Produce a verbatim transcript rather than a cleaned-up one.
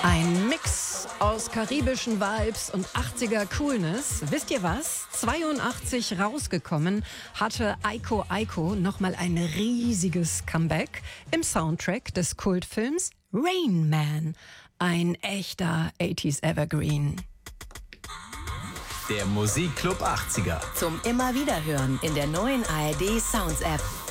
Ein Mix aus karibischen Vibes und achtziger Coolness. Wisst ihr was? zweiundachtzig rausgekommen, hatte Aiko Aiko nochmal ein riesiges Comeback im Soundtrack des Kultfilms Rain Man. Ein echter achtziger Evergreen. Der Musikclub achtziger. Zum immer wieder hören in der neuen A R D Sounds App.